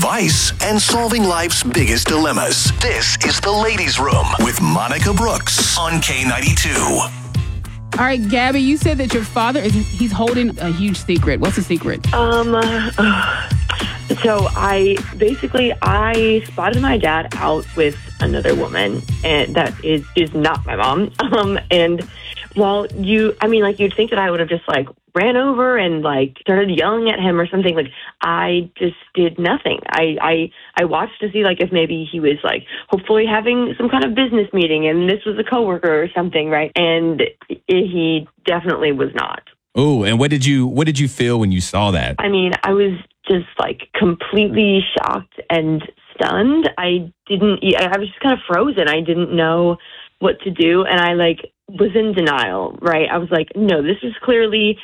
advice, and solving life's biggest dilemmas. This is The Ladies' Room with Monica Brooks on K92. All right, Gabby, you said that your father he's holding a huge secret. What's the secret? So I spotted my dad out with another woman, and that is not my mom. And while you'd think that I would have just ran over and started yelling at him or something. I just did nothing. I watched to see if maybe he was hopefully having some kind of business meeting and this was a coworker or something, right? And he definitely was not. Oh, and what did you feel when you saw that? I mean, I was just completely shocked and stunned. I was just kind of frozen. I didn't know what to do, and I was in denial, right? I was like, no, this is clearly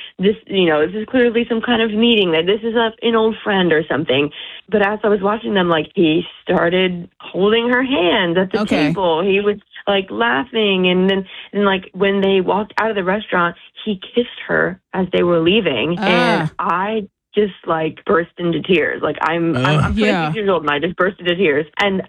some kind of meeting, that this is an old friend or something. But as I was watching them, he started holding her hand at the table. He was laughing, and then when they walked out of the restaurant, he kissed her as they were leaving, and I just burst into tears. I'm 26 years old, and I just burst into tears, and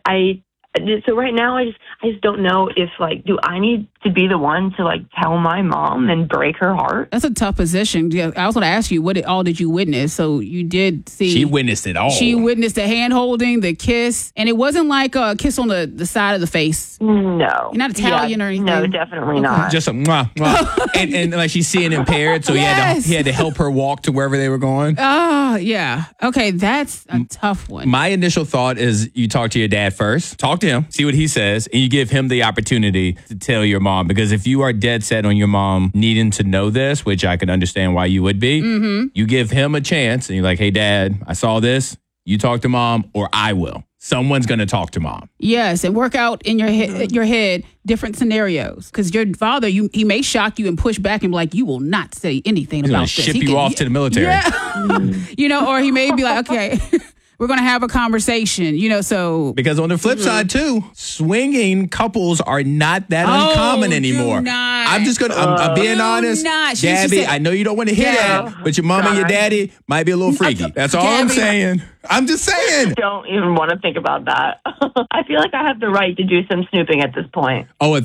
so right now, I just don't know if, do I need to be the one to, tell my mom and break her heart? That's a tough position. Yeah, I was going to ask you, what all did you witness? So you did see... She witnessed it all. She witnessed the hand-holding, the kiss, and it wasn't like a kiss on the side of the face. No. You're not Italian or anything? No, definitely not. Just a mwah, mwah. and she's seeing impaired, so he had to help her walk to wherever they were going. Oh, yeah. Okay, that's a tough one. My initial thought is you talk to your dad first. Talk to him, see what he says, and you give him the opportunity to tell your mom. Because if you are dead set on your mom needing to know this, which I can understand why you would be, you give him a chance and you're like, hey, Dad, I saw this. You talk to mom or I will. Someone's going to talk to mom. Yes, and work out in your head different scenarios. Because your father, he may shock you and push back and be like, you will not say anything about this. He's going to ship you off to the military. Yeah. Or he may be like, okay, we're going to have a conversation, so. Because on the flip side, too, swinging couples are not that uncommon anymore. I'm being honest. Gabby, I know you don't want to hear that, but your mom and your daddy might be a little freaky. That's all I'm saying. I'm just saying. I don't even want to think about that. I feel like I have the right to do some snooping at this point. Oh,